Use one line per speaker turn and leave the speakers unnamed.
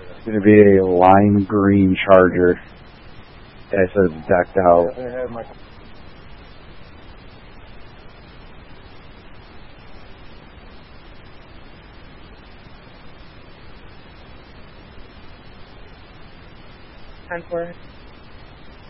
It's going to be a lime green Charger. That says decked out.
Time for it.